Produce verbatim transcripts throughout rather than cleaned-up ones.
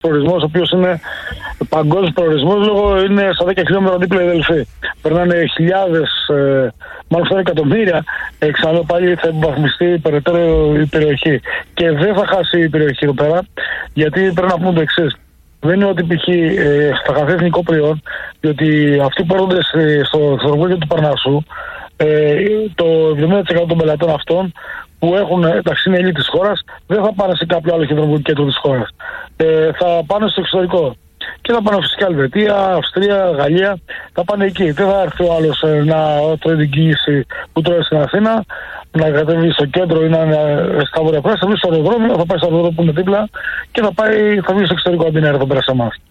προορισμός, ο οποίος είναι παγκόσμιος προορισμός, λόγω είναι στα δέκα χιλιόμετρα δίπλα η Δελφή. Περνάνε χιλιάδες, ε, μάλλον φτάνει εκατομμύρια, εξάλλου πάλι θα υποβαθμιστεί περαιτέρω η περιοχή. Και δεν θα χάσει η περιοχή εδώ πέρα, γιατί πρέπει να πούμε το εξής. Δεν είναι ότι π.χ. Ε, θα χαθεί εθνικό προϊόν, διότι αυτοί που έρχονται στο θερμοκήπιο του Παρνασσού, ε, το εβδομήντα τοις εκατό των πελατών αυτών που έχουν ταξίνη της χώρας δεν θα πάνε σε κάποιο άλλο χειρουργικό κέντρο της χώρας. Ε, θα πάνε στο εξωτερικό. Και θα πάνε φυσικά Ελβετία, Αυστρία, Γαλλία, θα πάνε εκεί. Δεν θα έρθει ο άλλος ε, να τρώει την κίνηση που τρώει στην Αθήνα, να κατέβει στο κέντρο ή να είναι στα βόρεια πράσινα, θα βγει στο αεροδρόμιο, θα πάει στο αεροδρόμιο που είναι δίπλα και θα, πάει, θα βγει στο εξωτερικό αντί να έρθει εδώ πέρα σε εμάς.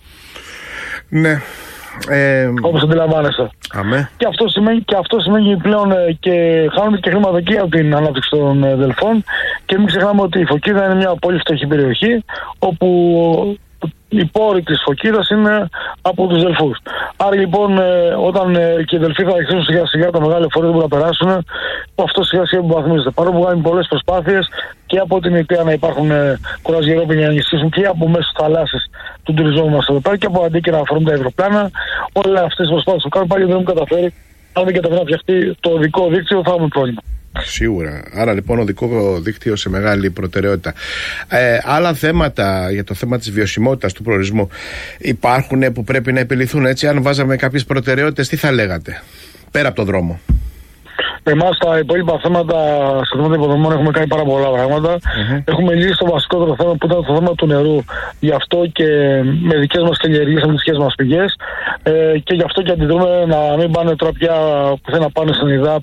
Ναι. Ε, όπως αντιλαμβάνεσαι. Αμέ. Και αυτό σημαίνει, και αυτό σημαίνει πλέον ε, και χάνονται και χρήματα εκεί από την ανάπτυξη των ε, Δελφών. Και μην ξεχνάμε ότι η Φωκίδα είναι μια πολύ φτωχή περιοχή, όπου οι πόροι της Φωκίδας είναι από τους Δελφούς. Άρα λοιπόν, ε, όταν ε, και οι Δελφοί θα αρχίσουν σιγά σιγά τα μεγάλα φορεία που θα περάσουν, αυτό σιγά σιγά υποβαθμίζεται. Παρόλο που κάνουν πολλές προσπάθειες και από την ΙΤΕΑ να υπάρχουν ε, κουραζιερόποι για να ενισχύσουν και από μέσω θαλάσσης του τουρισμού μας εδώ πέρα και από αντίκεινα να αφορούν τα αεροπλάνα. Όλες αυτές τις προσπάθειες που κάνουν πάλι δεν έχουν καταφέρει. Αν δεν καταφέρει να φτιαχτεί το οδικό δίκτυο, θα έχουμε πρόβλημα. Σίγουρα. Άρα λοιπόν οδικό δίκτυο σε μεγάλη προτεραιότητα. Ε, άλλα θέματα για το θέμα της βιωσιμότητας του προορισμού υπάρχουν που πρέπει να επιληθούν, έτσι? Αν βάζαμε κάποιες προτεραιότητες, τι θα λέγατε πέρα από το δρόμο? Εμάς τα υπόλοιπα θέματα, σε θέματα υποδομών, έχουμε κάνει πάρα πολλά πράγματα. Mm-hmm. Έχουμε λύσει το βασικότερο θέμα που ήταν το θέμα του νερού. Γι' αυτό και με δικές μας καλλιεργίες, με τις δικές μας πηγές. Ε, και γι' αυτό και αντιδρούμε να μην πάνε τώρα πια που θέλουν να πάνε στην ΕΔΑΠ,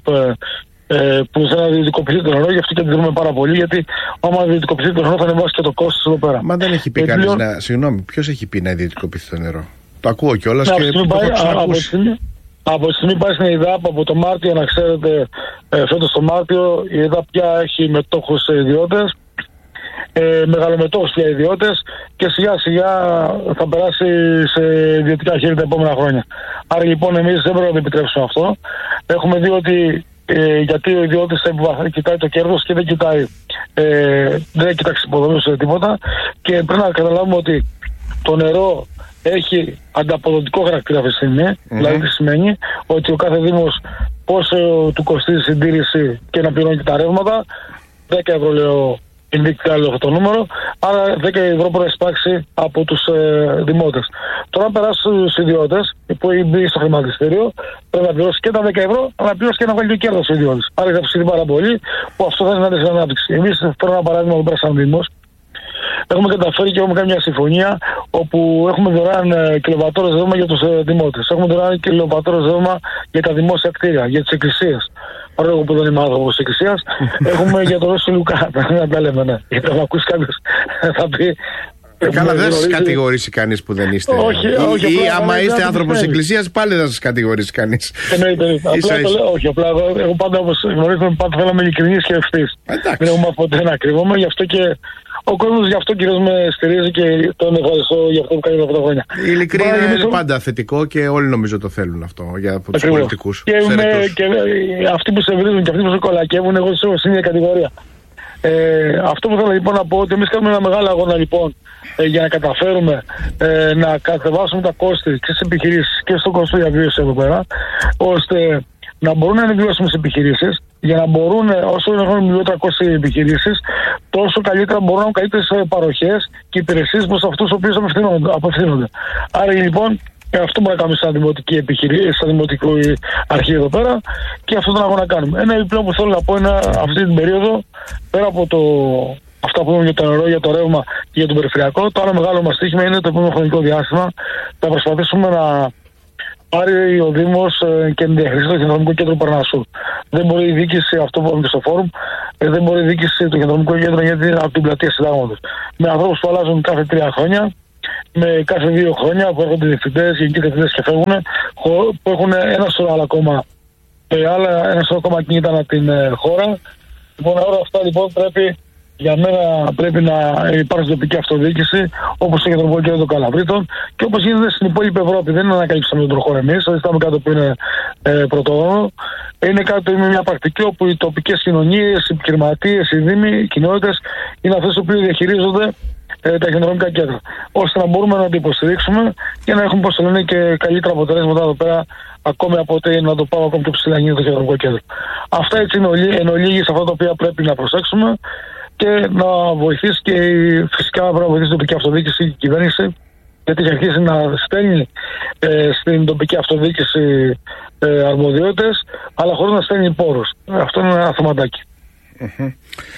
ε, που θέλουν να ιδιωτικοποιηθεί το νερό. Γι' αυτό και αντιδρούμε πάρα πολύ. Γιατί άμα ιδιωτικοποιηθεί το νερό θα ανεβάσει και το κόστος εδώ πέρα. Μα δεν έχει πει κανείς πλέον... να. Συγγνώμη, ποιος έχει πει να ιδιωτικοποιηθεί το νερό? Το ακούω κιόλας και το έχω ξανακούσει. Από τη στιγμή πάει στην ΕΔΑΠ από το Μάρτιο, να ξέρετε, ε, φέτος το Μάρτιο, η ΕΔΑΠ πια έχει μετόχους ιδιώτες, ε, μεγαλομετόχους πια ιδιώτες και σιγά σιγά θα περάσει σε ιδιωτικά χέρια τα επόμενα χρόνια. Άρα λοιπόν εμείς δεν πρέπει να το επιτρέψουμε αυτό. Έχουμε δει ότι ε, γιατί ο ιδιώτης θα κοιτάει το κέρδος και δεν κοιτάει, ε, δεν κοιτάει υποδομές ούτε τίποτα, και πρέπει να καταλάβουμε ότι το νερό έχει ανταποδοτικό χαρακτήρα αυτή τη στιγμή. Mm-hmm. Δηλαδή τι σημαίνει? Ότι ο κάθε δήμος πόσο του κοστίζει η συντήρηση και να πληρώνει και τα ρεύματα, δέκα ευρώ λέω ενδεικτικά αυτό το νούμερο, άρα δέκα ευρώ μπορεί να εισπράξει από τους ε, δημότες. Τώρα να περάσει στους ιδιώτες που έχει μπει στο χρηματιστήριο, πρέπει να πληρώσει και τα δέκα ευρώ, αλλά να πληρώσει και να βγάλει και κέρδος στους ιδιώτες. Άρα θα ψηφίσει πάρα πολύ, που αυτό θα είναι στην ανάπτυξη. Εμείς, τώρα ένα παράδειγμα που πέρα σαν Δήμος, έχουμε καταφέρει και έχουμε κάνει μια συμφωνία όπου έχουμε δωρεάν κιλοβατόρες δέμα για τους ε, δημότες. Έχουμε δωρεάν κιλοβατόρες δέμα για τα δημόσια κτίρια, για τις εκκλησίες. Παρόλο που δεν είμαι άνθρωπος της εκκλησίας, έχουμε για το Ρώσο Λουκά. Να τα λέμε, ναι. Γιατί θα ακούσει κάποιος, θα πει. Ε, καλά, δεν θα σας κατηγορήσει κανείς που δεν είστε. Όχι, όχι. Ή, ή άμα είστε άνθρωπος της εκκλησίας, πάλι δεν θα σας κατηγορήσει κανείς. Εννοείται. Απλά το λέω, όχι. Απλά εγώ πάντα, όπως γνωρίζουμε, πάντα θέλαμε ειλικρινείς και ευθύς. Δεν έχουμε ποτέ να κρύβουμε, γι' αυτό και. Ο κόσμος γι' αυτό κυρίως με στηρίζει και τον ευχαριστώ για αυτό που κάνει αυτά τα χρόνια. Η ειλικρίνεια είναι νομίζω... πάντα θετικό και όλοι νομίζω το θέλουν αυτό για από τους πολιτικούς. Και, με, και αυτοί που σε βρίζουν και αυτοί που σε κολακεύουν, εγώ τους έχω στην ίδια κατηγορία. Ε, αυτό που θέλω λοιπόν να πω, ότι εμείς κάνουμε ένα μεγάλο αγώνα λοιπόν ε, για να καταφέρουμε ε, να κατεβάσουμε τα κόστη και στις επιχειρήσεις και στο κόστο διαβίωση εδώ πέρα, ώστε να μπορούν να είναι βιώσιμες επιχειρήσεις, για να μπορούν, όσο έχουν μικρότερα κόστη επιχειρήσεις, τόσο καλύτερα μπορούν να έχουν καλύτερες παροχές και υπηρεσίες προς αυτούς τους οποίους απευθύνονται. Άρα λοιπόν, αυτό μπορούμε να κάνουμε σαν δημοτική επιχειρήση, σαν δημοτικό αρχή εδώ πέρα, και αυτό τον αγώνα κάνουμε. Ένα επιπλέον που θέλω να πω είναι αυτή την περίοδο, πέρα από το, αυτά που είπαμε για το νερό, για το ρεύμα και για το περιφερειακό, το άλλο μεγάλο μας στοίχημα είναι το επόμενο χρονικό διάστημα. Θα προσπαθήσουμε να πάρει ο Δήμος ε, και να διαχειριστεί το Κεντρονομικό Κέντρο Παρνασσού. Δεν μπορεί η διοίκηση, αυτό που είπαμε και στο φόρουμ, ε, δεν μπορεί η διοίκηση το Κεντρονομικό Κέντρο γιατί είναι από την πλατεία Συντάγματος. Με ανθρώπους που αλλάζουν κάθε τρία χρόνια, με κάθε δύο χρόνια που έρχονται διευθυντές, γενικοί διευθυντές και φεύγουν, που έχουν ένα σωρό άλλα ακόμα, ε, άλλα, ένα σωρό ακόμα κινητά από την ε, χώρα. Λοιπόν, όλα αυτά λοιπόν πρέπει. Για μένα πρέπει να υπάρξει τοπική αυτοδιοίκηση, όπως το Κεντρικό Κέντρο των Καλαβρίτων και όπως γίνεται στην υπόλοιπη Ευρώπη. Δεν είναι ανακαλύψαμε τον τροχό εμείς, δεν στάμε κάτι που είναι ε, πρωτόγονο. Είναι κάτι, είναι μια πρακτική όπου οι τοπικές κοινωνίες, οι επιχειρηματίες, οι δήμοι, οι κοινότητες είναι αυτές που διαχειρίζονται ε, τα εχειροδρομικά κέντρα. Ώστε να μπορούμε να το υποστηρίξουμε και να έχουμε, πώς το λένε, και καλύτερα αποτελέσματα εδώ πέρα, ακόμη από ότι να το πάμε ακόμη πιο ψηλά γίνει το εχειροδρομικό κέντρο. Αυτά έτσι είναι εν ολίγης αυτά τα οποία πρέπει να προσέξουμε και να βοηθήσει και φυσικά πρέπει να βοηθήσει η τοπική αυτοδιοίκηση και η κυβέρνηση, γιατί έχει αρχίσει να στέλνει ε, στην τοπική αυτοδιοίκηση ε, αρμοδιότητες, αλλά χωρίς να στέλνει πόρους. Αυτό είναι ένα θεματάκι. Mm-hmm.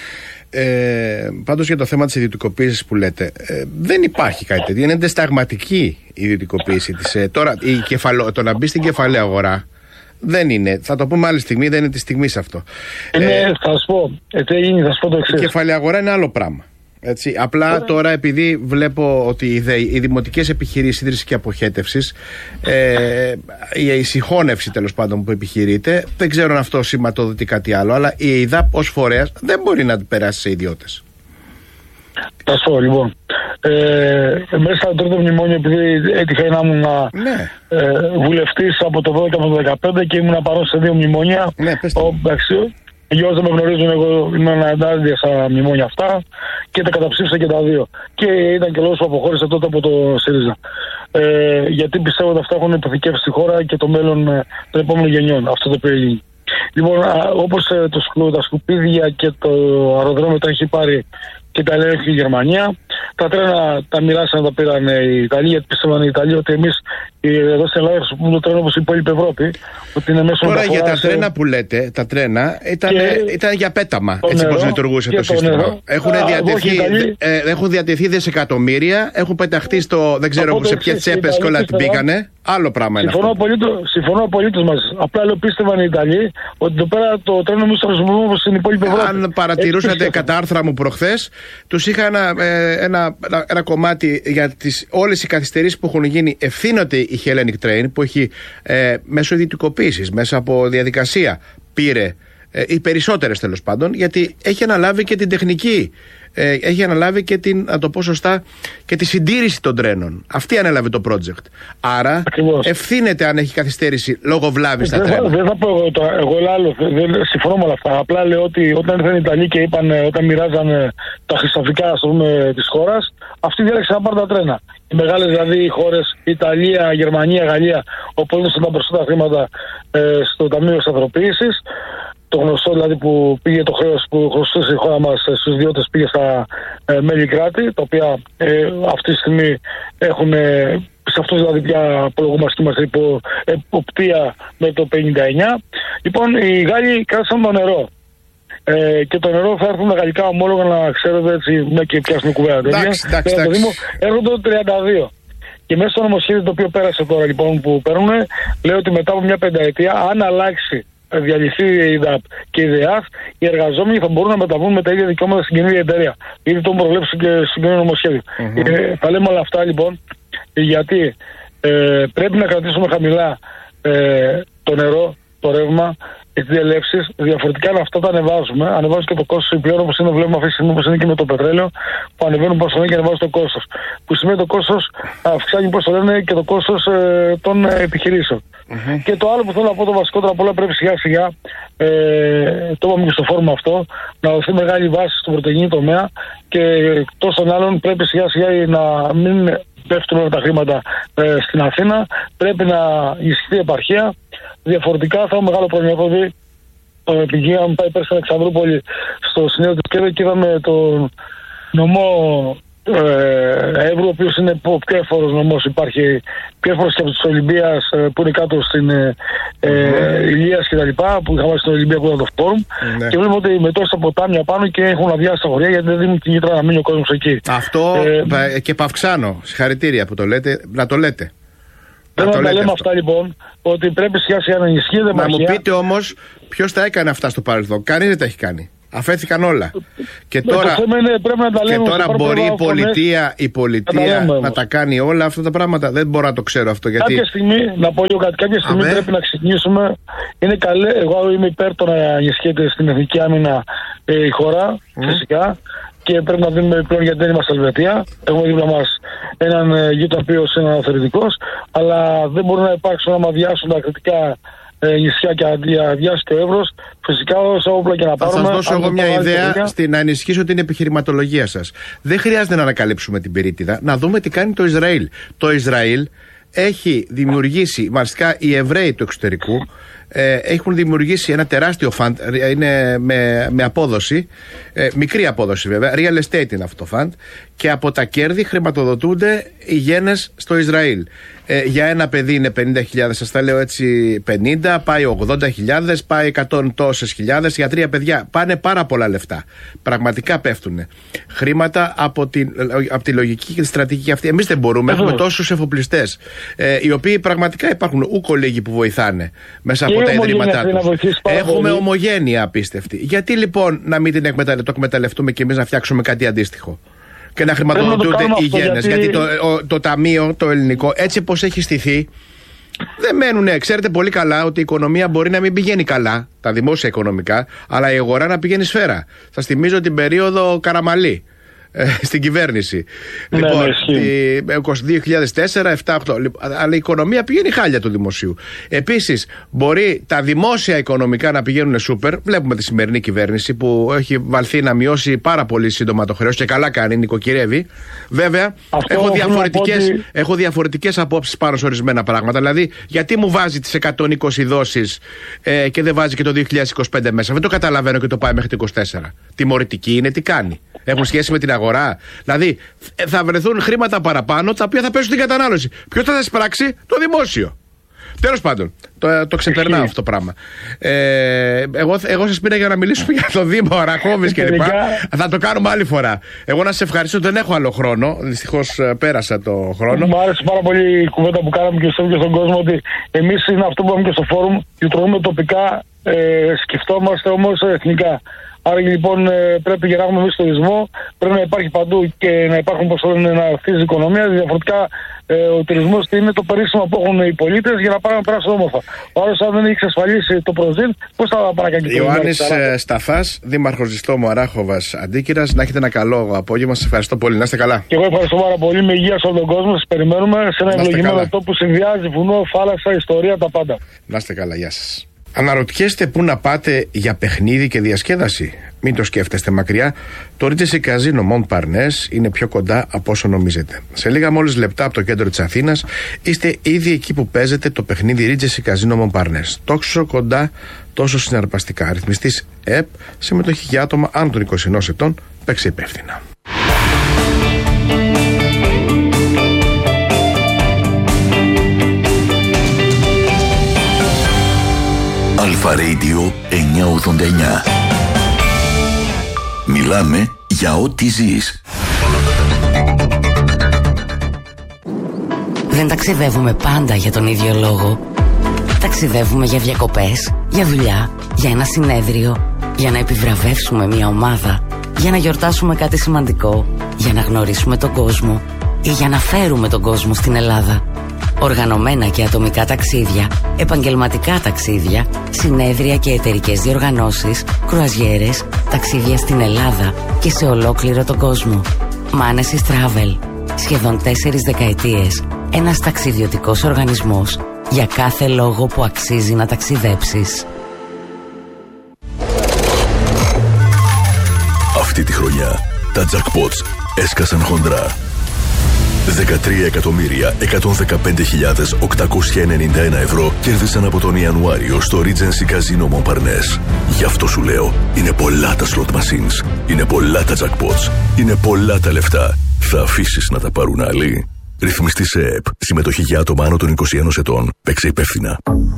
Ε, πάντως για το θέμα της ιδιωτικοποίησης που λέτε, ε, δεν υπάρχει κάτι τέτοιο. Είναι εντεσταγματική η ιδιωτικοποίηση της. Ε, τώρα η κεφαλο, το να μπει στην κεφαλαία αγορά δεν είναι, θα το πούμε άλλη στιγμή, δεν είναι τη στιγμή αυτό. Είναι, ε, θα σου πω, ε, τι έγινε, θα σου πω το εξής. Η κεφαλαία αγορά είναι άλλο πράγμα. Έτσι. Απλά Ωραία. Τώρα επειδή βλέπω ότι οι, δε, οι δημοτικές επιχειρήσεις ίδρυσης και αποχέτευσης, ε, η συγχώνευση τέλος πάντων που επιχειρείται, δεν ξέρω αν αυτό σηματοδοτεί κάτι άλλο, αλλά η ΕΙΔΑΠ ως φορέας δεν μπορεί να περάσει σε ιδιώτες. Θα σου πω λοιπόν, ε, μέσα στο τρίτο μνημόνιο, επειδή έτυχα να ήμουν ναι. ε, βουλευτής από το δώδεκα με το δεκαπέντε και ήμουν παρόν σε δύο μνημόνια, ναι, οι γιος δεν με γνωρίζουν, εγώ ήμουν ενάντια στα μνημόνια αυτά και τα καταψήφισα και τα δύο. Και ήταν και λόγος που αποχώρησα τότε από το ΣΥΡΙΖΑ. Ε, γιατί πιστεύω ότι αυτά έχουν υποθηκεύσει τη χώρα και το μέλλον ε, των επόμενων γενιών. Αυτό το οποίο έγινε. Λοιπόν, όπως ε, το, τα σκουπίδια και το αεροδρόμιο τα έχει πάρει και τα ελέγχει η Γερμανία, τα τρένα τα μοιράσαν, τα πήραν οι Ιταλοί, γιατί πίστευαν οι Ιταλοί ότι εμείς εδώ στην Ελλάδα χρησιμοποιούμε το τρένο όπως η υπόλοιπη Ευρώπη. Ότι είναι μέσω Τώρα για τα σε... τρένα που λέτε, τα τρένα ήταν, και... ήταν για πέταμα, έτσι πώς λειτουργούσε το σύστημα. Έχουν, Α, διατεθεί, Ιταλοί... ε, έχουν διατεθεί δισεκατομμύρια, έχουν πεταχτεί στο, δεν ξέρω Οπότε, σε ποιες τσέπες και όλα την μπήκανε. Άλλο πράγμα είναι συμφωνώ αυτό. Απολύτως, συμφωνώ απολύτως μαζί. Απλά λέω πίστευαν οι Ιταλοί ότι εδώ πέρα το τρένο εμείς το χρησιμοποιούμε όπως στην υπόλοιπη Ευρώπη. Αν παρατηρούσατε κατά άρθρα μου προχθές, τους είχα ένα, ε, ένα, ένα, ένα κομμάτι για τις, όλες οι καθυστερήσεις που έχουν γίνει. Ευθύνονται η Hellenic Train που έχει ε, μέσω ιδιωτικοποίησης, μέσα από διαδικασία πήρε ε, οι περισσότερες τέλος πάντων, γιατί έχει αναλάβει και την τεχνική, ε, έχει αναλάβει και την, να το πω σωστά, και τη συντήρηση των τρένων. Αυτή ανέλαβε το project. Άρα Ακριβώς. ευθύνεται αν έχει καθυστέρηση λόγω βλάβης στα τρένα. Δεν θα πω εγώ τώρα, εγώ άλλο, δεν συμφωνώ με όλα αυτά. Απλά λέω ότι όταν ήρθαν οι Ιταλοί και είπαν, όταν μοιράζαν τα χρησταφικά της χώρας, αυτοί διάλεξαν να πάρουν τα τρένα. Οι μεγάλες δηλαδή χώρες, Ιταλία, Γερμανία, Γαλλία, όπου έδωσαν τα περισσότερα χρήματα ε, στο Ταμείο Σταθεροποίησης. Το γνωστό δηλαδή που πήγε το χρέος που χρωστούσε η χώρα μας στους ιδιώτες πήγε στα ε, μέλη κράτη, τα οποία ε, αυτή τη στιγμή έχουν, ε, σε αυτούς δηλαδή πια απολογούμαστε και είμαστε υπό εποπτεία με το πενήντα εννιά. Λοιπόν, οι Γάλλοι κράτησαν το νερό. Ε, και το νερό θα έρθουν τα γαλλικά ομόλογα, να ξέρετε έτσι, μια και πιάσουμε κουβέντα. Εντάξει, εντάξει, εντάξει. Έρχονται το τριάντα δύο. Και μέσα στο νομοσχέδιο το οποίο πέρασε τώρα λοιπόν που παίρνουν, λέει ότι μετά από μια πενταετία, αν αλλάξει, διαλυθεί η ΕΙΔΑΠ και η ΔΕΑΦ, οι εργαζόμενοι θα μπορούν να μεταβούν με τα ίδια δικαιώματα στην καινούργια εταιρεία. Ήδη το έχουν προβλέψει και στο καινούργιο νομοσχέδιο. Mm-hmm. Ε, θα λέμε όλα αυτά λοιπόν, γιατί ε, πρέπει να κρατήσουμε χαμηλά ε, το νερό, το ρεύμα, τις διελεύσεις. Διαφορετικά αν αυτά τα ανεβάζουμε, ανεβάζουν και το κόστος επιπλέον, όπως είναι, βλέπουμε αυτή τη στιγμή, όπως είναι και με το πετρέλαιο, που ανεβαίνουν προς το και ανεβάζουν το κόστος. Που σημαίνει το κόστος αυξάνει, πώς το λένε, και το κόστος ε, των ε, επιχειρήσεων. Mm-hmm. Και το άλλο που θέλω να πω, το βασικότερο απ' όλα, πρέπει σιγά σιγά, ε, το είπαμε και στο φόρμα αυτό, να δοθεί μεγάλη βάση στον πρωτογενή τομέα και εκτός των άλλων πρέπει σιγά σιγά να μην πέφτουν όλα τα χρήματα ε, στην Αθήνα, πρέπει να ισχυθεί η επαρχία. Διαφορετικά θα έχουμε μεγάλο πρόβλημα. Έχω δει τον επικοινωνία μου πάει πέρσι στην Αλεξανδρούπολη στο συνέδριο της ΚΕΔΕ και είδαμε τον νομό ε, Εύρου, ο οποίος είναι ο πιο εύφορος νομός. Υπάρχει πιο εύφορος και από της Ολυμπίας ε, που είναι κάτω στην ε, ε, Ηλίας και τα λοιπά, που είχαμε στην Ολυμπία που ήταν το φόρουμ. Mm-hmm. Και βλέπω ότι μετώ στα ποτάμια πάνω και έχουν αδειάσει τα χωριά γιατί δεν δίνουν την κίνητρα να μείνει ο κόσμος εκεί. Αυτό ε, και Παυξάνω. Συγχαρητήρια που το λέτε. Να το λέτε. Θέλω να τα λέμε αυτά λοιπόν, ότι πρέπει σιγά σιγά να ενισχύει η Να μου πείτε όμως ποιος τα έκανε αυτά στο παρελθόν. Κανείς δεν τα έχει κάνει. Αφέθηκαν όλα. Και τώρα, είναι, πρέπει να τα λέμε, και τώρα μπορεί η πολιτεία, η πολιτεία τα να τα κάνει όλα αυτά τα πράγματα. Δεν μπορώ να το ξέρω αυτό. Γιατί... Κάποια στιγμή, να πω λίγο κάτι, κάποια στιγμή Αμέ. πρέπει να ξεκινήσουμε. Είναι καλέ, εγώ είμαι υπέρ το να ενισχύεται στην εθνική άμυνα ε, η χώρα, mm. φυσικά. Και πρέπει να δίνουμε πλέον, γιατί δεν είμαστε Ελβετία. Έχουμε δίπλα μας έναν γείτονα ο οποίος είναι αναθεωρητικός, αλλά δεν μπορούν να υπάρξουν, άμα διάσουν τα κριτικά ε, νησιά και αδειάσει το Εύρος, φυσικά όσα όπλα και να πάρουμε. Θα σας δώσω εγώ μια ιδέα στη, να ενισχύσω την επιχειρηματολογία σας. Δεν χρειάζεται να ανακαλύψουμε την πυρίτιδα, να δούμε τι κάνει το Ισραήλ. Το Ισραήλ έχει δημιουργήσει, μάλιστα οι Εβραίοι του εξωτερικού, ε, έχουν δημιουργήσει ένα τεράστιο φαντ, είναι με, με απόδοση, ε, μικρή απόδοση βέβαια, real estate είναι αυτό το φαντ, και από τα κέρδη χρηματοδοτούνται οι γένες στο Ισραήλ. Ε, για ένα παιδί είναι πενήντα χιλιάδες, σας τα λέω έτσι, πενήντα, πάει ογδόντα χιλιάδες, πάει εκατό τόσες χιλιάδες. Για τρία παιδιά πάνε πάρα πολλά λεφτά. Πραγματικά πέφτουν χρήματα από, την, από τη λογική και τη στρατηγική αυτή. Εμείς δεν μπορούμε, έχουμε τόσους εφοπλιστές, ε, οι οποίοι πραγματικά υπάρχουν ούκο λίγοι που βοηθάνε μέσα από τα ιδρύματά τους. Έχουμε ομογένεια απίστευτη. Γιατί λοιπόν να μην την εκμεταλλε, το εκμεταλλευτούμε και εμείς να φτιάξουμε κάτι αντίστοιχο και να χρηματοδοτούνται οι γένες? Γιατί, γιατί το, ο, το ταμείο, το ελληνικό, έτσι πως έχει στηθεί, δεν μένουνε. Ξέρετε πολύ καλά ότι η οικονομία μπορεί να μην πηγαίνει καλά, τα δημόσια οικονομικά, αλλά η αγορά να πηγαίνει σφαίρα. Σας θυμίζω την περίοδο Καραμαλή ε, στην κυβέρνηση. Ναι, λοιπόν, ναι, δύο χιλιάδες τέσσερα, επτά, οκτώ. Αλλά η οικονομία πηγαίνει χάλια του δημοσίου. Επίσης, μπορεί τα δημόσια οικονομικά να πηγαίνουν σούπερ. Βλέπουμε τη σημερινή κυβέρνηση που έχει βαλθεί να μειώσει πάρα πολύ σύντομα το χρέος και καλά κάνει, νοικοκυρεύει. Βέβαια, έχω διαφορετικές, ότι... έχω διαφορετικές απόψεις πάνω σε ορισμένα πράγματα. Δηλαδή, γιατί μου βάζει τις εκατόν είκοσι δόσεις ε, και δεν βάζει και το δύο χιλιάδες είκοσι πέντε μέσα? Δεν το καταλαβαίνω και το πάει μέχρι το είκοσι τέσσερα. Τιμωρητική είναι, τι κάνει? Έχουν σχέση με την αγορά? Δηλαδή, θα βρεθούν χρήματα παραπάνω τα οποία θα πέσουν στην κατανάλωση. Ποιος θα τα εισπράξει? Το δημόσιο. Τέλος πάντων, το, το ξεπερνάω αυτό το πράγμα. Ε, εγώ, εγώ σας πήρα για να μιλήσουμε για το Δήμο Αραχώβης και λοιπά. Θα το κάνουμε άλλη φορά. Εγώ να σας ευχαριστώ, δεν έχω άλλο χρόνο. Δυστυχώς πέρασα το χρόνο. Μου άρεσε πάρα πολύ η κουβέντα που κάναμε και στον, και στον κόσμο, ότι εμείς είναι αυτό που είπαμε και στο φόρουμ, λειτουργούμε τοπικά, ε, σκεφτόμαστε όμως εθνικά. Άρα λοιπόν πρέπει για να έχουμε εμείς τουρισμό, πρέπει να υπάρχει παντού και να υπάρχουν, πώς λένε, να χτίζει η οικονομία. Διαφορετικά ε, ο τουρισμός είναι το περίσσημα που έχουν οι πολίτες για να πάνε να περάσουν όμορφα. Ο άλλος, αν δεν έχει εξασφαλίσει το προζήν, πώς θα παρακολουθήσει? Ιωάννης Σταθάς, Δήμαρχος Διστόμου Αράχοβας Αντίκυρας. Να έχετε ένα καλό απόγευμα. Σας ευχαριστώ πολύ. Να είστε καλά. Και εγώ ευχαριστώ πάρα πολύ. Με υγεία σε όλο τον κόσμο. Σας περιμένουμε σε ένα ευλογημένο τόπο που συνδυάζει βουνό, θάλασσα, ιστορία, τα πάντα. Να είστε καλά. Γεια σας. Αναρωτιέστε πού να πάτε για παιχνίδι και διασκέδαση? Μην το σκέφτεστε μακριά. Το Regency Casino Montparnasse είναι πιο κοντά από όσο νομίζετε. Σε λίγα μόλις λεπτά από το κέντρο της Αθήνας είστε ήδη εκεί που παίζετε το παιχνίδι Regency Casino Montparnasse. Τόσο κοντά, τόσο συναρπαστικά. Αριθμιστής ΕΠ, συμμετοχή για άτομα άνω των είκοσι ενός ετών. Παίξε υπεύθυνα. Αλφα Radio εννιακόσια ογδόντα εννιά. Μιλάμε για ό,τι ζεις. Δεν ταξιδεύουμε πάντα για τον ίδιο λόγο. Ταξιδεύουμε για διακοπές, για δουλειά, για ένα συνέδριο, για να επιβραβεύσουμε μια ομάδα, για να γιορτάσουμε κάτι σημαντικό, για να γνωρίσουμε τον κόσμο ή για να φέρουμε τον κόσμο στην Ελλάδα. Οργανωμένα και ατομικά ταξίδια, επαγγελματικά ταξίδια, συνέδρια και εταιρικές διοργανώσεις, κρουαζιέρες, ταξίδια στην Ελλάδα και σε ολόκληρο τον κόσμο. Manesis Travel. Σχεδόν τέσσερις δεκαετίες. Ένας ταξιδιωτικός οργανισμός για κάθε λόγο που αξίζει να ταξιδέψεις. Αυτή τη χρονιά τα jackpots έσκασαν χοντρά. δεκατρία εκατομμύρια εκατόν δεκαπέντε χιλιάδες οκτακόσια ενενήντα ένα ευρώ κέρδισαν από τον Ιανουάριο στο Regency Casino Montparnasse. Γι' αυτό σου λέω, είναι πολλά τα slot machines, είναι πολλά τα jackpots, είναι πολλά τα λεφτά. Θα αφήσεις να τα πάρουν άλλοι? Ρυθμιστή σε ΕΕΠ. Συμμετοχή για άτομα άνω των είκοσι ενός ετών. Παίξε υπεύθυνα.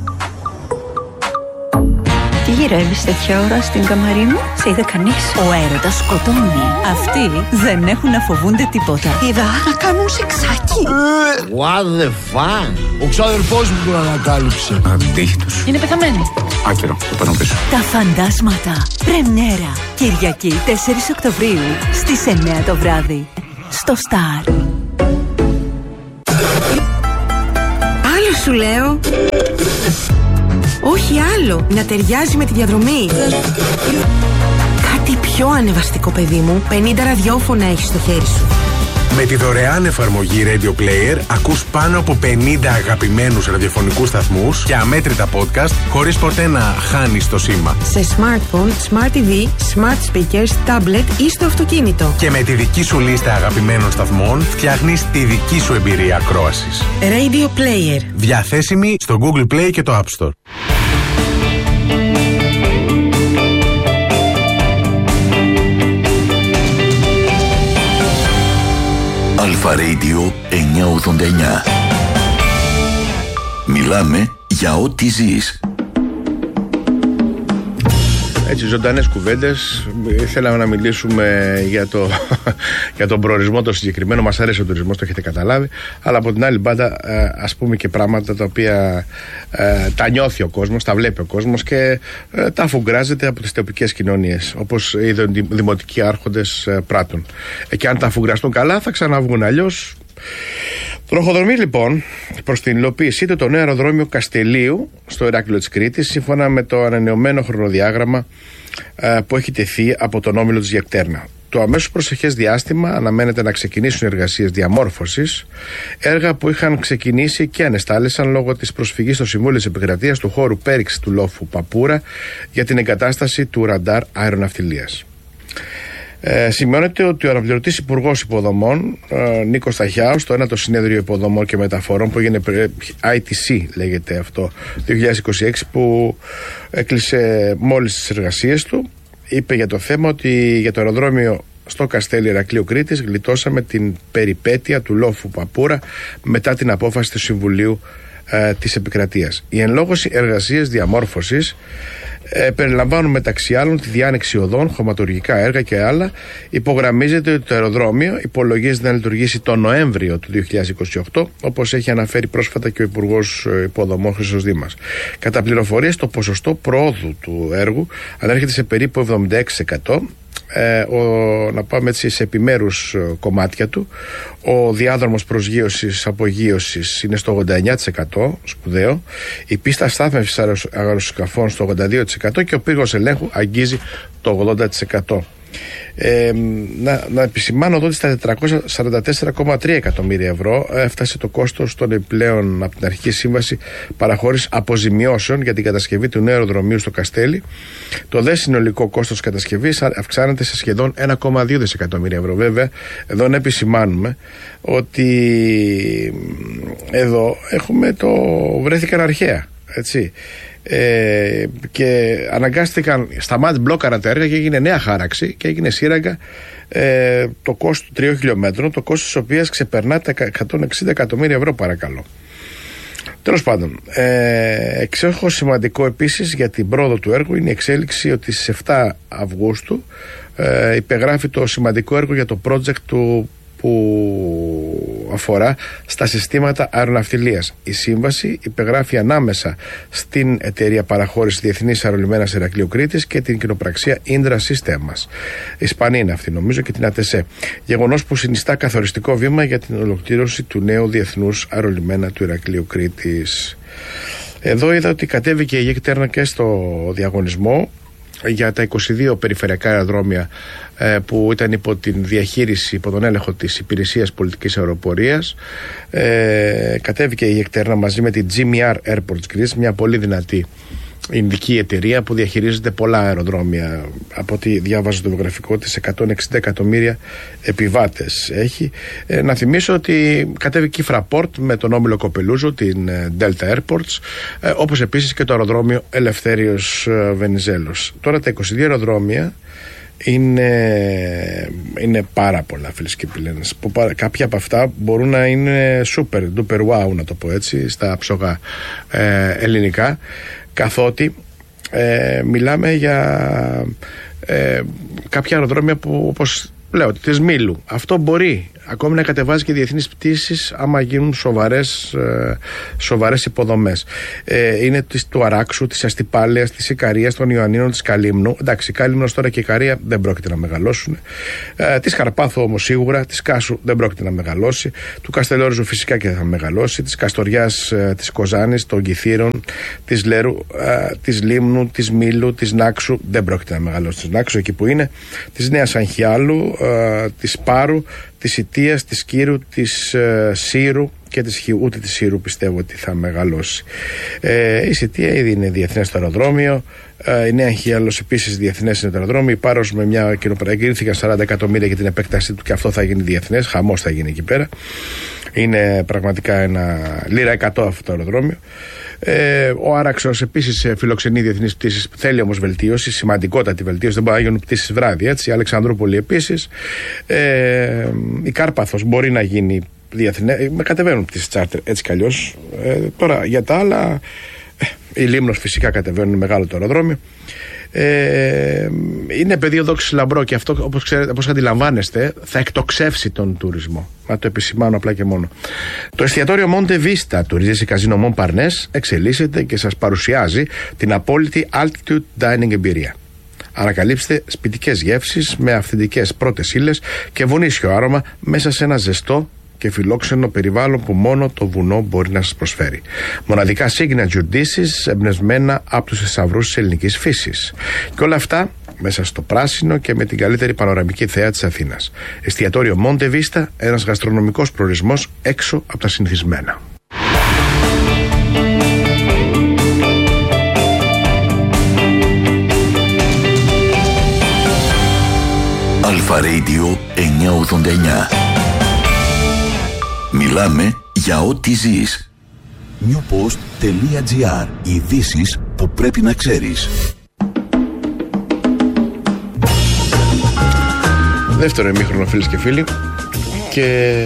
Τι γυρεύεις τέτοια ώρα στην καμαρί μου? Σε είδε κανείς? Ο έρωτας σκοτώνει. Αυτοί δεν έχουν να φοβούνται τίποτα. Είδα να κάνουν σεξάκι. What the fuck? Ο ξάδερφός μου τον ανακάλυψε. Α, την τύχη τους. Είναι πεθαμένοι. Άκυρο, το παίρνω πίσω. Τα φαντάσματα. Πρεμιέρα. Κυριακή τέσσερις Οκτωβρίου στις εννιά το βράδυ. Στο Star. Άλλο σου λέω. Όχι άλλο, να ταιριάζει με τη διαδρομή. Κάτι πιο ανεβαστικό, παιδί μου. πενήντα ραδιόφωνα έχεις στο χέρι σου. Με τη δωρεάν εφαρμογή Radio Player ακούς πάνω από πενήντα αγαπημένους ραδιοφωνικούς σταθμούς και αμέτρητα podcast χωρίς ποτέ να χάνεις το σήμα. Σε smartphone, smart τι βι, smart speakers, tablet ή στο αυτοκίνητο. Και με τη δική σου λίστα αγαπημένων σταθμών φτιάχνεις τη δική σου εμπειρία ακρόασης. Radio Player. Διαθέσιμη στο Google Play και το App Store. Αλφα Radio εννιακόσια ογδόντα εννιά. Μιλάμε για ό,τι ζεις. Έτσι, ζωντανές κουβέντες. Θέλαμε να μιλήσουμε για, το, για τον προορισμό το συγκεκριμένο. Μας αρέσει ο τουρισμός, το έχετε καταλάβει. Αλλά από την άλλη πάντα, ας πούμε και πράγματα τα οποία ε, τα νιώθει ο κόσμος, τα βλέπει ο κόσμος και ε, τα αφουγκράζεται από τις τοπικές κοινωνίες. Όπως οι δημοτικοί άρχοντες ε, πράττουν. Ε, και αν τα αφουγκραστούν καλά, θα ξαναβγούν. Αλλιώς. Προχωρεί λοιπόν προς την υλοποίησή του το νέο αεροδρόμιο Καστελίου στο Ηράκλειο της Κρήτης, σύμφωνα με το ανανεωμένο χρονοδιάγραμμα ε, που έχει τεθεί από τον όμιλο της Γεκτέρνα. Το αμέσως προσεχές διάστημα αναμένεται να ξεκινήσουν εργασίες διαμόρφωσης, έργα που είχαν ξεκινήσει και ανεστάλησαν λόγω της προσφυγής στο Συμβούλιο της Επικρατείας του χώρου πέριξης του λόφου Παπούρα για την εγκατάσταση του ραντάρ αεροναυτιλίας. Ε, σημειώνεται ότι ο αναπληρωτής Υπουργός Υποδομών ε, Νίκος Σταχιάος, στο ένατο Συνέδριο Υποδομών και Μεταφορών που έγινε άι τι σι λέγεται αυτό δύο χιλιάδες είκοσι έξι, που έκλεισε μόλις τις εργασίες του, είπε για το θέμα ότι για το αεροδρόμιο στο Καστέλι Ηρακλείου Κρήτης γλιτώσαμε την περιπέτεια του λόφου Παπούρα μετά την απόφαση του Συμβουλίου ε, της Επικρατείας. Οι εν λόγω εργασίες διαμόρφωσης Ε, περιλαμβάνουν μεταξύ άλλων τη διάνοιξη οδών, χωματουργικά έργα και άλλα. Υπογραμμίζεται ότι το αεροδρόμιο υπολογίζεται να λειτουργήσει τον Νοέμβριο του δύο χιλιάδες είκοσι οκτώ, όπως έχει αναφέρει πρόσφατα και ο Υπουργός Υποδομών Χρήστος Δήμας. Κατά πληροφορίες, το ποσοστό προόδου του έργου ανέρχεται σε περίπου εβδομήντα έξι τοις εκατό. Ε, ο, να πάμε έτσι σε επιμέρους ε, κομμάτια του. Ο διάδρομος προσγείωσης απογείωσης είναι στο ογδόντα εννιά τοις εκατό, σπουδαίο. Η πίστα στάθμευσης αεροσκαφών στο ογδόντα δύο τοις εκατό και ο πύργος ελέγχου αγγίζει το ογδόντα τοις εκατό. Ε, να, να επισημάνω εδώ ότι στα τετρακόσια σαράντα τέσσερα κόμμα τρία εκατομμύρια ευρώ έφτασε το κόστος των επιπλέον από την αρχική σύμβαση παραχώρησης αποζημιώσεων για την κατασκευή του νέου αεροδρομίου στο Καστέλι. Το δε συνολικό κόστος κατασκευής αυξάνεται σε σχεδόν ένα κόμμα δύο δισεκατομμύρια ευρώ. Βέβαια, εδώ να επισημάνουμε ότι εδώ έχουμε το βρέθηκαν αρχαία, έτσι. Ε, και αναγκάστηκαν, σταμάτησε, μπλόκαραν τα έργα και έγινε νέα χάραξη και έγινε σύραγγα ε, το κόστος του τριών χιλιόμετρων, το κόστος της οποίας ξεπερνά τα εκατόν εξήντα εκατομμύρια ευρώ, παρακαλώ. Τέλος πάντων, ε, εξέχον σημαντικό επίσης για την πρόοδο του έργου είναι η εξέλιξη ότι στις επτά Αυγούστου ε, υπεγράφει το σημαντικό έργο για το project του που αφορά στα συστήματα αεροναυτιλίας. Η σύμβαση υπεγράφει ανάμεσα στην εταιρεία παραχώρησης Διεθνής Αερολιμένας Ηρακλείου Κρήτης και την κοινοπραξία Indra Systems. Ισπανία είναι αυτή, νομίζω, και την ΑΤΕΣΕ. Γεγονός που συνιστά καθοριστικό βήμα για την ολοκλήρωση του νέου Διεθνούς Αερολιμένα του Ηρακλείου Κρήτης. Εδώ είδα ότι κατέβηκε η Γεκτέρνα και στο διαγωνισμό για τα είκοσι δύο περιφερειακά αεροδρόμια ε, που ήταν υπό την διαχείριση, υπό τον έλεγχο της Υπηρεσίας Πολιτικής Αεροπορίας. Ε, κατέβηκε η Γεκτέρνα μαζί με την τζι εμ αρ Airports Greece, μια πολύ δυνατή ινδική εταιρεία που διαχειρίζεται πολλά αεροδρόμια. Από ό,τι διάβαζα το βιογραφικό της, εκατόν εξήντα εκατομμύρια επιβάτες έχει. Ε, να θυμίσω ότι κατέβηκε η Fraport με τον όμιλο Κοπελούζου, την Delta Airports, ε, όπως επίσης και το αεροδρόμιο Ελευθέριος Βενιζέλος. Τώρα τα είκοσι δύο αεροδρόμια είναι, είναι πάρα πολλά, φίλες και πιλένες. Κάποια από αυτά μπορούν να είναι super duper wow, να το πω έτσι, στα ψογά ε, ελληνικά, καθότι ε, μιλάμε για ε, κάποια αεροδρόμια που, όπως λέω, της Μήλου. Αυτό μπορεί ακόμη να κατεβάζει και διεθνείς πτήσεις άμα γίνουν σοβαρές, ε, σοβαρές υποδομές. Ε, είναι της, του Αράξου, της Αστυπάλαιας, της Ικαρίας, των Ιωαννίνων, της Καλύμνου. Εντάξει, η Καλύμνος τώρα και η Ικαρία δεν πρόκειται να μεγαλώσουν. Ε, της Καρπάθου όμως σίγουρα, της Κάσου δεν πρόκειται να μεγαλώσει. Του Καστελόριζου φυσικά και θα μεγαλώσει. Της Καστοριάς, ε, της Κοζάνης, των Κιθήρων, της Λέρου, ε, της Λίμνου, της Μήλου, της Νάξου δεν πρόκειται να μεγαλώσει. Της Νάξου εκεί που είναι, της Νέας Αγχιάλου, ε, της Πάρου, της Ιτίας, της Κύρου, της ε, Σύρου και της Χιού. Ούτε της Σύρου πιστεύω ότι θα μεγαλώσει. Ε, η Σιτία ήδη είναι διεθνές το αεροδρόμιο. Ε, η Νέα Χίαλος επίσης διεθνές είναι το αεροδρόμιο. Η Πάρος με μια κοινοπραγγελθήκαν σαράντα εκατομμύρια για την επέκτασή του και αυτό θα γίνει διεθνές. Χαμός θα γίνει εκεί πέρα. Είναι πραγματικά ένα λίρα εκατό αυτό το αεροδρόμιο. Ε, ο Άραξος επίσης φιλοξενεί διεθνείς πτήσεις, θέλει όμως βελτίωση, σημαντικότατη βελτίωση. Δεν μπορεί να γίνουν πτήσεις βράδυ, έτσι. Η Αλεξανδρούπολη επίσης. Ε, η Κάρπαθος μπορεί να γίνει διεθνές. Με κατεβαίνουν πτήσεις τσάρτερ έτσι κι αλλιώς. Ε, τώρα για τα άλλα, ε, η Λίμνος φυσικά κατεβαίνουν, μεγάλο το αεροδρόμιο. Ε, είναι πεδίο δόξης λαμπρό και αυτό, όπως ξέρετε, όπως αντιλαμβάνεστε, θα εκτοξεύσει τον τουρισμό. Να το επισημάνω απλά και μόνο. Το εστιατόριο Monte Vista του Ριζέση Καζίνο Mont Parnasse εξελίσσεται και σας παρουσιάζει την απόλυτη altitude dining εμπειρία. Ανακαλύψτε σπιτικές γεύσεις με αυθεντικές πρώτες ύλες και βουνίσιο άρωμα μέσα σε ένα ζεστό και φιλόξενο περιβάλλον που μόνο το βουνό μπορεί να σας προσφέρει. Μοναδικά signature dishes εμπνευσμένα από τους θησαυρούς της ελληνικής φύσης. Και όλα αυτά μέσα στο πράσινο και με την καλύτερη πανοραμική θέα της Αθήνας. Εστιατόριο Monte Vista, ένας γαστρονομικός προορισμός έξω από τα συνηθισμένα. Αλφα Radio εννιακόσια ογδόντα εννιά. Μιλάμε για ό,τι ζεις. newpost.gr. Ειδήσεις που πρέπει να ξέρεις. Δεύτερο ημίχρονο, φίλες και φίλοι. Και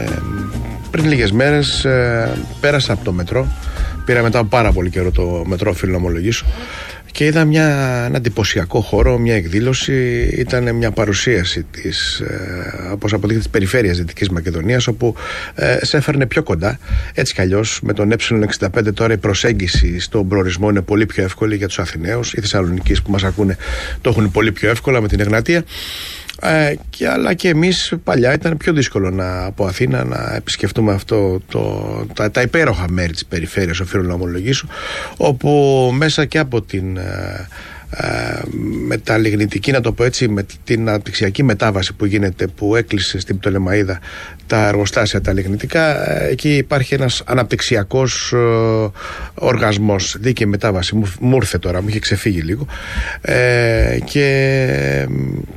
πριν λίγες μέρες ε, πέρασα από το μετρό. Πήρα μετά από πάρα πολύ καιρό το μετρό, οφείλω να ομολογήσω. Και είδα μια, ένα εντυπωσιακό χώρο, μια εκδήλωση. Ήταν μια παρουσίαση της, ε, όπως αποδείχθηκε, της περιφέρειας Δυτικής Μακεδονίας, όπου ε, σε έφερνε πιο κοντά. Έτσι κι αλλιώς, με τον ε εξήντα πέντε τώρα η προσέγγιση στον προορισμό είναι πολύ πιο εύκολη για τους Αθηναίους. Οι Θεσσαλονικείς που μας ακούνε το έχουν πολύ πιο εύκολα με την Εγνατία. Ε, και, αλλά και εμείς παλιά ήταν πιο δύσκολο να, από Αθήνα να επισκεφτούμε αυτό το, τα, τα υπέροχα μέρη της περιφέρειας, οφείλω να ομολογήσω, όπου μέσα και από την ε, ε, μεταλλιγνητική, να το πω έτσι, με την αναπτυξιακή μετάβαση που γίνεται, που έκλεισε στην Πτολεμαΐδα τα εργοστάσια τα λιγνητικά, ε, εκεί υπάρχει ένας αναπτυξιακός ε, οργασμός, δίκαιη μετάβαση. Μου, μου ήρθε τώρα, μου είχε ξεφύγει λίγο, ε, και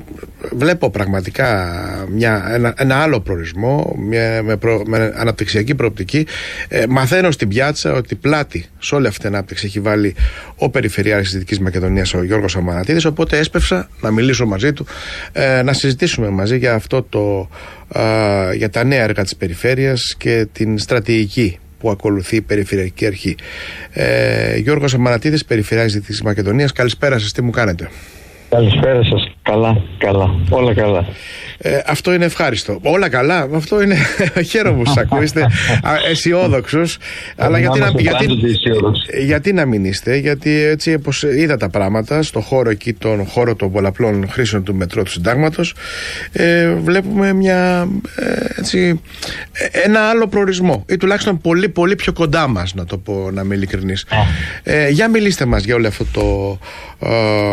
βλέπω πραγματικά μια, ένα, ένα άλλο προορισμό, μια, με, προ, με αναπτυξιακή προοπτική. Ε, μαθαίνω στην πιάτσα ότι πλάτη σε όλη αυτή την ανάπτυξη έχει βάλει ο Περιφερειάρχης της Δυτικής Μακεδονίας, ο Γιώργος Αμανατίδης, οπότε έσπευσα να μιλήσω μαζί του, ε, να συζητήσουμε μαζί για αυτό το, ε, για τα νέα έργα της περιφέρειας και την στρατηγική που ακολουθεί η Περιφερειακή Αρχή. Ε, Γιώργος Αμανατίδης, Περιφερειάρχης της Δυτικής Μακεδονίας, καλησπέρα σας, τι μου κάνετε? Καλησπέρα σας. Καλά, καλά. Όλα καλά. Ε, αυτό είναι ευχάριστο. Όλα καλά. Αυτό είναι. Χαίρομαι που σας ακούω. Είστε αισιόδοξος. Αλλά γιατί να, γιατί, γιατί να μην είστε? Γιατί έτσι, όπως είδα τα πράγματα στο χώρο εκεί, τον χώρο των πολλαπλών χρήσεων του μετρό του Συντάγματος, ε, βλέπουμε μια, ε, έτσι, ένα άλλο προορισμό. Ή τουλάχιστον πολύ, πολύ πιο κοντά μας, να το πω, να είμαι ειλικρινής. Ε, για μιλήστε μας για όλο αυτό το. Ε,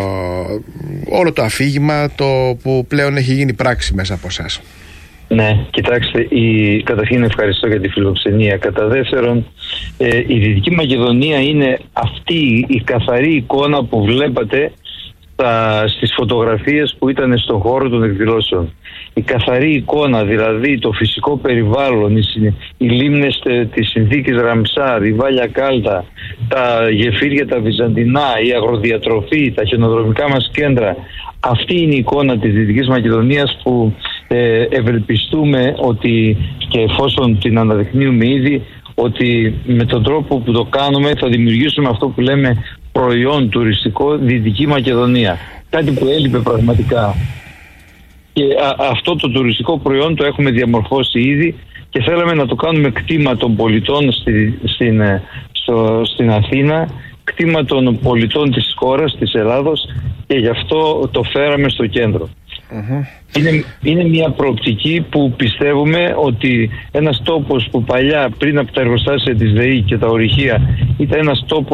όλο το αφήγημα, το που πλέον έχει γίνει πράξη μέσα από εσάς. Ναι, κοιτάξτε, η, καταρχήν ευχαριστώ για τη φιλοξενία. Κατά δεύτερον, ε, η Δυτική Μακεδονία είναι αυτή η καθαρή εικόνα που βλέπατε στα, στις φωτογραφίες που ήταν στον χώρο των εκδηλώσεων. Η καθαρή εικόνα, δηλαδή το φυσικό περιβάλλον, οι, οι λίμνες της συνθήκης Ραμσάρ, η Βάλια Κάλτα, τα γεφύρια τα βυζαντινά, η αγροδιατροφή, τα χιονοδρομικά μας κέντρα. Αυτή είναι η εικόνα της Δυτικής Μακεδονίας που ε, ευελπιστούμε ότι, και εφόσον την αναδεικνύουμε ήδη, ότι με τον τρόπο που το κάνουμε θα δημιουργήσουμε αυτό που λέμε προϊόν τουριστικό Δυτική Μακεδονία. Κάτι που έλειπε πραγματικά. Και α, αυτό το τουριστικό προϊόν το έχουμε διαμορφώσει ήδη και θέλαμε να το κάνουμε κτήμα των πολιτών στη, στην, στο, στην Αθήνα, κτήμα των πολιτών της χώρας, της Ελλάδος, και γι' αυτό το φέραμε στο κέντρο. Mm-hmm. Είναι, είναι μια προοπτική που πιστεύουμε ότι ένας τόπος που παλιά πριν από τα εργοστάσια της ΔΕΗ και τα ορυχεία ήταν ένας τόπος